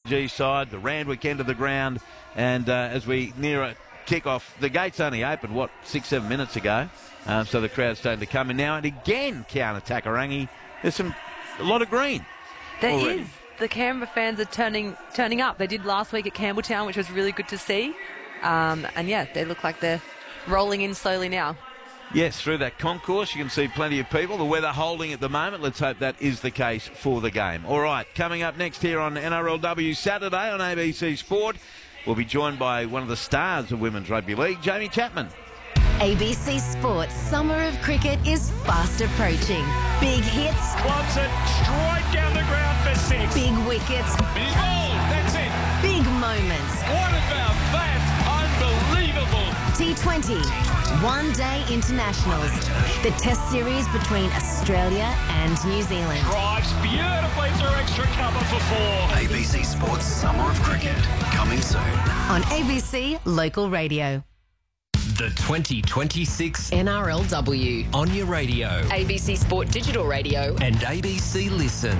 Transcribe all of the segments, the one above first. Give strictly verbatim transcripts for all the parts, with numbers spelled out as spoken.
G side, the Randwick end of the ground, and uh, as we near a kick-off, the gates only opened, what, six, seven minutes ago, um, so the crowd's starting to come in now, and again, Kiana Takarangi, there's some a lot of green. There already. is. The Canberra fans are turning turning up. They did last week at Campbelltown, which was really good to see. Um, and, yeah, they look like they're rolling in slowly now. Yes, through that concourse, you can see plenty of people. The weather holding at the moment. Let's hope that is the case for the game. All right, coming up next here on N R L W Saturday on A B C Sport, we'll be joined by one of the stars of Women's Rugby League, Jamie Chapman. A B C Sports Summer of Cricket is fast approaching. Big hits. Wants it straight down the ground for six. Big wickets. He's bowled. That's it. Big moments. What about that? Unbelievable. T twenty. One Day Internationals. The test series between Australia and New Zealand. Drives beautifully through extra cover for four. A B C Sports Summer of Cricket, coming soon. On A B C Local Radio. The twenty twenty-six N R L W. on your radio A B C Sport Digital Radio. and A B C Listen.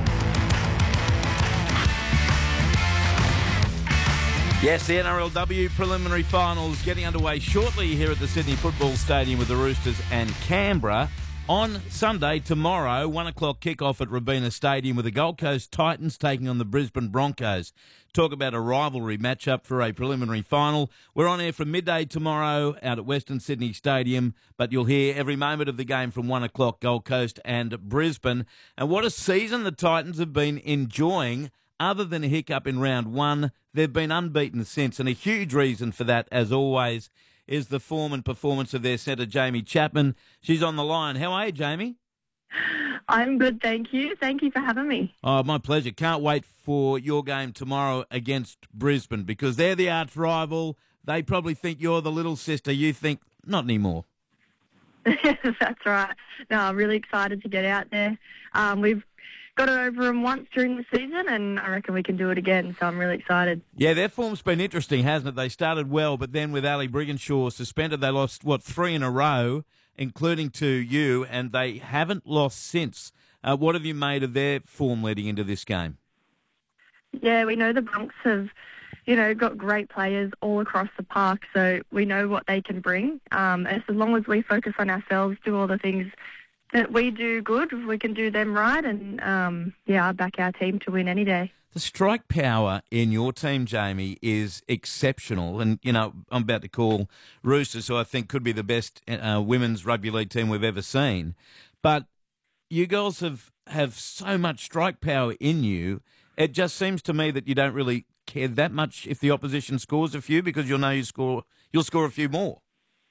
Yes, the N R L W preliminary finals getting underway shortly here at the Sydney Football Stadium with the Roosters and Canberra. On Sunday, tomorrow, one o'clock kick-off at Robina Stadium with the Gold Coast Titans taking on the Brisbane Broncos. Talk about a rivalry matchup for a preliminary final. We're on air from midday tomorrow out at Western Sydney Stadium, but you'll hear every moment of the game from one o'clock, Gold Coast and Brisbane. And what a season the Titans have been enjoying. Other than a hiccup in round one, they've been unbeaten since, and a huge reason for that, as always, is the form and performance of their centre, Jamie Chapman. She's on the line. How are you, Jamie? I'm good, thank you. Thank you for having me. Oh, my pleasure. Can't wait for your game tomorrow against Brisbane because they're the arch rival. They probably think you're the little sister. You think, not anymore. That's right. No, I'm really excited to get out there. Um, we've got it over them once during the season, and I reckon we can do it again, so I'm really excited. Yeah, their form's been interesting, hasn't it? They started well, but then with Ali Brigginshaw suspended, they lost, what, three in a row, including to you, and they haven't lost since. Uh, what have you made of their form leading into this game? Yeah, we know the Bronx have, you know, got great players all across the park, so we know what they can bring. Um, as long as we focus on ourselves, do all the things that we do good, we can do them right, and um, yeah, I back our team to win any day. The strike power in your team, Jamie, is exceptional. And, you know, I'm about to call Roosters, who I think could be the best uh, women's rugby league team we've ever seen. But you girls have, have so much strike power in you. It just seems to me that you don't really care that much if the opposition scores a few because you'll know you score, you'll score a few more.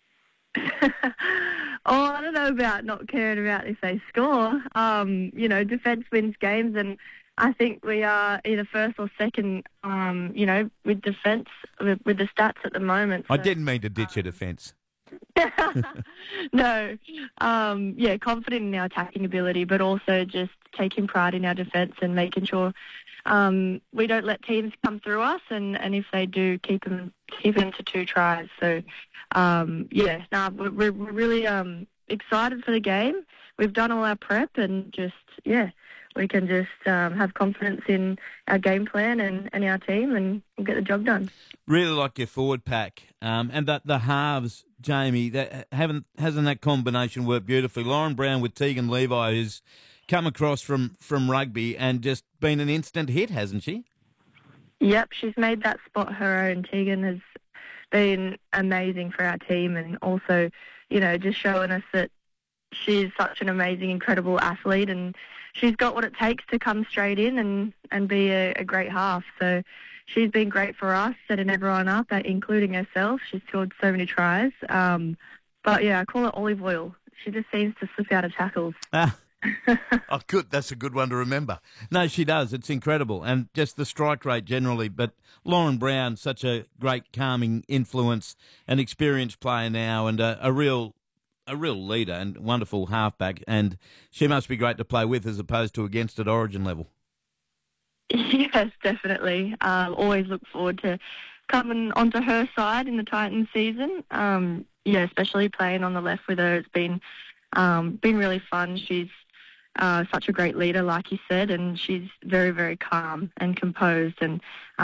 Oh, I don't know about not caring about if they score. Um, you know, defence wins games, and I think we are either first or second, um, you know, with defence, with, with the stats at the moment. I so, didn't mean to ditch your defence. No. Um, yeah, confident in our attacking ability, but also just taking pride in our defence and making sure um, we don't let teams come through us, and, and if they do, keep them, keep them to two tries. So, um, yeah, no, we're, we're really um, excited for the game. We've done all our prep and just, yeah, we can just um, have confidence in our game plan and, and our team and we'll get the job done. Really like your forward pack. Um, and that the halves, Jamie, that haven't hasn't that combination worked beautifully? Lauren Brown with Tegan Levi, who's come across from, from rugby and just been an instant hit, hasn't she? Yep, she's made that spot her own. Tegan has been amazing for our team and also, you know, just showing us that she's such an amazing, incredible athlete and she's got what it takes to come straight in and, and be a, a great half. So she's been great for us, setting everyone up, including herself. She's scored so many tries. Um, but, yeah, I call it olive oil. She just seems to slip out of tackles. Ah. Oh, good. That's a good one to remember. No, she does. It's incredible. And just the strike rate generally. But Lauren Brown, such a great calming influence, an experienced player now and a, a real a real leader and wonderful halfback. And she must be great to play with as opposed to against at Origin level. Yes, definitely. Um, always look forward to coming onto her side in the Titans season. Um, yeah, especially playing on the left with her. It's been um, been really fun. She's uh, such a great leader, like you said, and she's very, very calm and composed. And